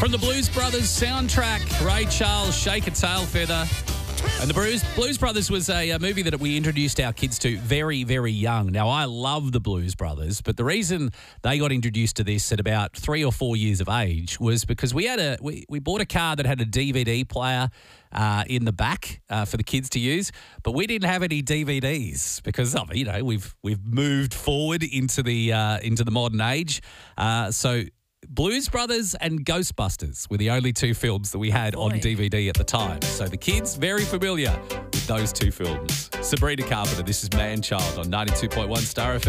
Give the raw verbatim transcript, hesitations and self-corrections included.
From the Blues Brothers soundtrack, Ray Charles, Shake a Tail Feather. And the Blues, Blues Brothers was a, a movie that we introduced our kids to very, very young. Now, I love the Blues Brothers, but the reason they got introduced to this at about three or four years of age was because we had a we, we bought a car that had a D V D player uh, in the back uh, for the kids to use, but we didn't have any D V Ds because of you know we've we've moved forward into the uh, into the modern age, uh, so. Blues Brothers and Ghostbusters were the only two films that we had Boy. on D V D at the time. So the kids, very familiar with those two films. Sabrina Carpenter, this is Man Child on ninety-two point one Star F M.